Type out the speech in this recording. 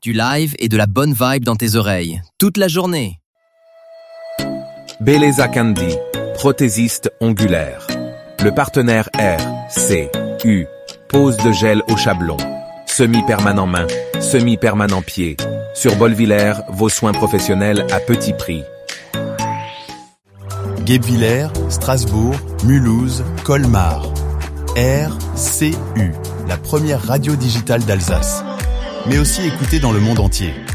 Du live et de la bonne vibe dans tes oreilles, toute la journée. Belleza Candy, prothésiste ongulaire. Le partenaire RCU, pose de gel au chablon. Semi-permanent main, semi-permanent pied. Sur Bolvillers, vos soins professionnels à petit prix. Guebwiller, Strasbourg, Mulhouse, Colmar. RCU, la première radio digitale d'Alsace. Mais aussi écoutée dans le monde entier.